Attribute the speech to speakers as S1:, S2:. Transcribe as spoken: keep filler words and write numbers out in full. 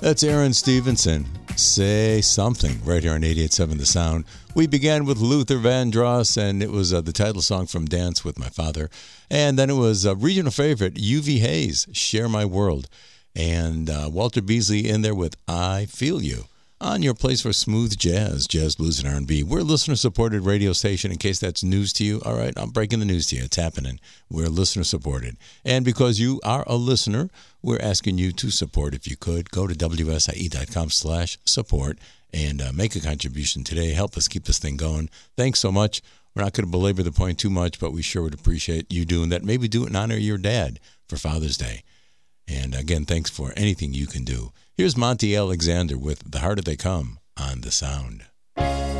S1: That's Aaron Stevenson. Say Something, right here on eighty-eight point seven The Sound. We began with Luther Vandross, and it was uh, the title song from Dance with My Father. And then it was a regional favorite, U V Hayes, Share My World. And uh, Walter Beasley in there with I Feel You. On your place for smooth jazz, jazz, blues, and R and B. We're a listener-supported radio station, in case that's news to you. All right, I'm breaking the news to you. It's happening. We're listener-supported. And because you are a listener, we're asking you to support if you could. Go to W S I E dot com slash support and uh, make a contribution today. Help us keep this thing going. Thanks so much. We're not going to belabor the point too much, but we sure would appreciate you doing that. Maybe do it in honor of your dad for Father's Day. And again, thanks for anything you can do. Here's Monty Alexander with The Harder They Come on The Sound.